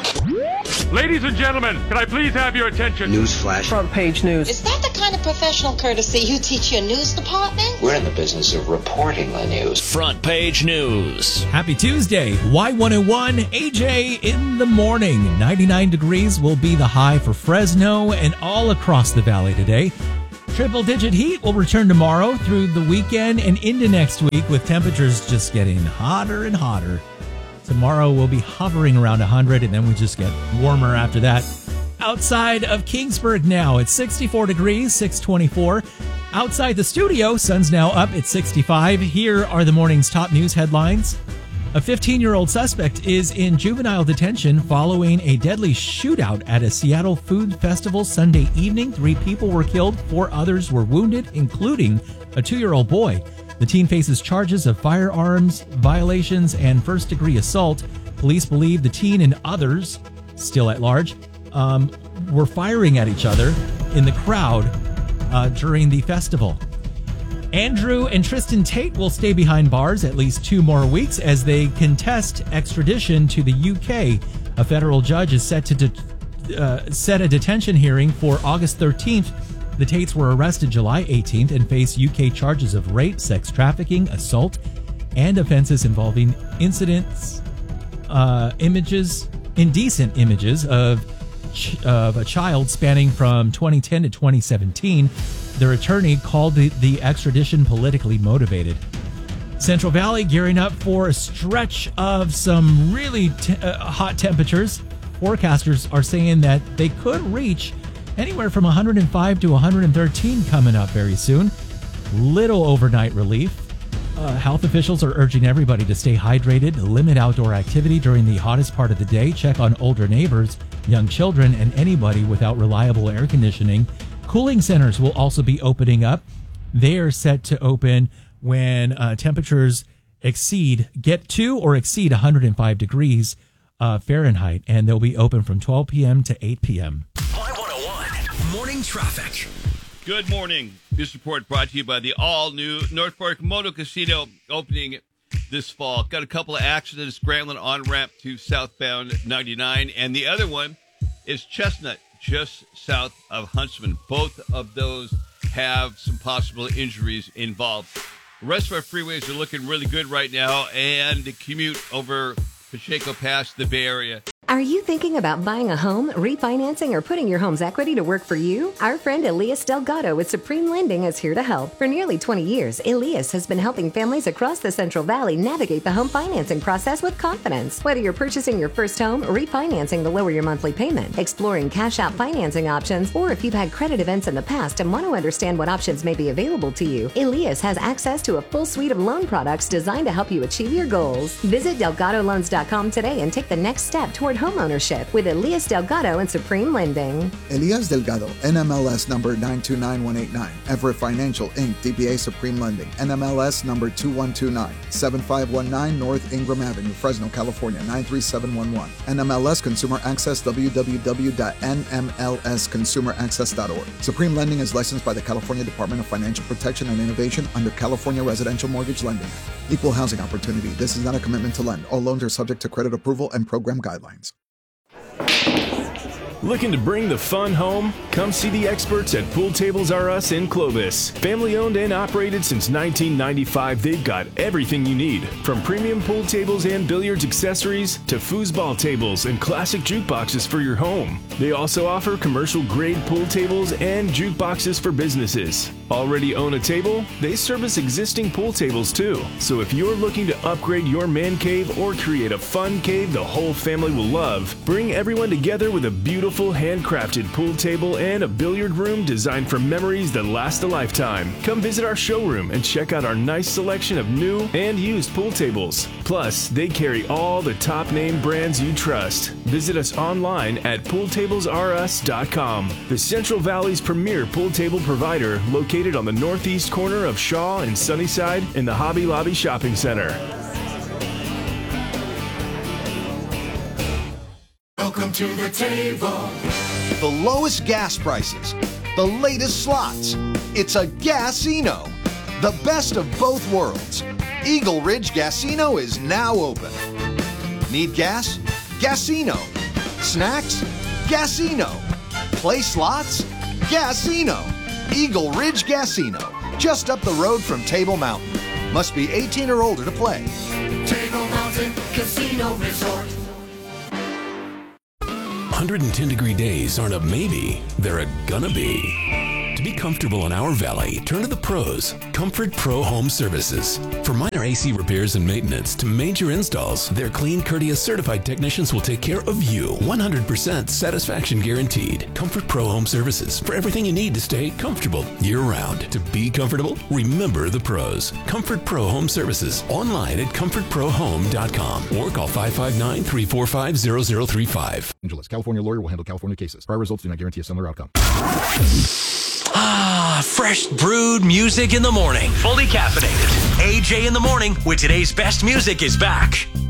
Ladies and gentlemen, can I please have your attention? Newsflash. Front page news. Is that the kind of professional courtesy you teach your news department? We're in the business of reporting the news. Front page news. Happy Tuesday. Y101, AJ in the morning. 99 degrees will be the high for Fresno and all across the valley today. Triple-digit heat will return tomorrow through the weekend and into next week, with temperatures just getting hotter and hotter. Tomorrow we'll be hovering around 100, and then we just get warmer after that. Outside of Kingsburg now, it's 64 degrees, 624. Outside the studio, sun's now up at 65. Here are the morning's top news headlines. A 15-year-old suspect is in juvenile detention following a deadly shootout at a Seattle food festival Sunday evening. 3 people were killed, 4 others were wounded, including a 2-year-old boy. The teen faces charges of firearms violations and first-degree assault. Police believe the teen and others, still at large, were firing at each other in the crowd during the festival. Andrew and Tristan Tate will stay behind bars at least 2 more weeks as they contest extradition to the UK. A federal judge is set to set a detention hearing for August 13th. The Tates were arrested July 18th and face UK charges of rape, sex trafficking, assault, and offenses involving indecent images of a child spanning from 2010 to 2017. Their attorney called the extradition politically motivated. Central Valley gearing up for a stretch of some really hot temperatures. Forecasters are saying that they could reach anywhere from 105 to 113 coming up very soon. Little overnight relief. Health officials are urging everybody to stay hydrated, limit outdoor activity during the hottest part of the day, check on older neighbors, young children, and anybody without reliable air conditioning. Cooling centers will also be opening up. They are set to open when temperatures get to or exceed 105 degrees Fahrenheit, and they'll be open from 12 p.m. to 8 p.m. Y101 Morning Traffic. Good morning. This report brought to you by the all-new North Fork Moto Casino, opening this fall. Got a couple of accidents scrambling on-ramp to southbound 99, and the other one is Chestnut, just south of Huntsman. Both of those have some possible injuries involved. The rest of our freeways are looking really good right now, and the commute over Pacheco Pass, the Bay Area. Are you thinking about buying a home, refinancing, or putting your home's equity to work for you? Our friend Elias Delgado with Supreme Lending is here to help. For nearly 20 years, Elias has been helping families across the Central Valley navigate the home financing process with confidence. Whether you're purchasing your first home, refinancing to lower your monthly payment, exploring cash-out financing options, or if you've had credit events in the past and want to understand what options may be available to you, Elias has access to a full suite of loan products designed to help you achieve your goals. Visit DelgadoLoans.com today and take the next step toward homeownership with Elias Delgado and Supreme Lending. Elias Delgado, NMLS number 929189. Everett Financial, Inc., DBA Supreme Lending, NMLS number 2129. 7519 North Ingram Avenue, Fresno, California, 93711. NMLS Consumer Access, www.nmlsconsumeraccess.org. Supreme Lending is licensed by the California Department of Financial Protection and Innovation under California Residential Mortgage Lending Act. Equal housing opportunity. This is not a commitment to lend. All loans are subject to credit approval and program guidelines. Looking to bring the fun home? Come see the experts at Pool Tables R Us in Clovis. Family owned and operated since 1995, they've got everything you need. From premium pool tables and billiards accessories to foosball tables and classic jukeboxes for your home. They also offer commercial grade pool tables and jukeboxes for businesses. Already own a table? They service existing pool tables too. So if you're looking to upgrade your man cave or create a fun cave the whole family will love, bring everyone together with a beautiful handcrafted pool table and a billiard room designed for memories that last a lifetime. Come visit our showroom and check out our nice selection of new and used pool tables. Plus, they carry all the top name brands you trust. Visit us online at pooltablesrus.com, the Central Valley's premier pool table provider, located on the northeast corner of Shaw and Sunnyside in the Hobby Lobby Shopping Center. Welcome to the table. The lowest gas prices, the latest slots. It's a Gasino. The best of both worlds. Eagle Ridge Gasino is now open. Need gas? Gasino. Snacks? Gasino. Play slots? Gasino. Eagle Ridge Gasino. Just up the road from Table Mountain. Must be 18 or older to play. Table Mountain Casino Resort. 110-degree days aren't a maybe, they're a gonna be. To be comfortable in our valley, turn to the pros, Comfort Pro Home Services. For minor AC repairs and maintenance to major installs, their clean, courteous, certified technicians will take care of you. 100% satisfaction guaranteed. Comfort Pro Home Services, for everything you need to stay comfortable year-round. To be comfortable, remember the pros. Comfort Pro Home Services, online at comfortprohome.com or call 559-345-0035. Angeles, California lawyer will handle California cases. Prior results do not guarantee a similar outcome. Fresh brewed music in the morning. Fully caffeinated. AJ in the morning with today's best music is back.